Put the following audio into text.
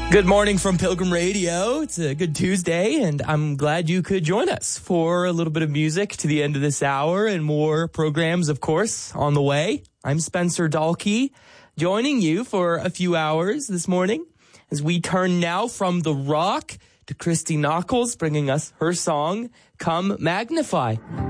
Good morning from Pilgrim Radio. It's a good Tuesday, and I'm glad you could join us for a little bit of music to the end of this hour and more programs, of course, on the way. I'm Spencer Dahlke, joining you for a few hours this morning as we turn now from the rock to Christy Nockels, bringing us her song, Come Magnify.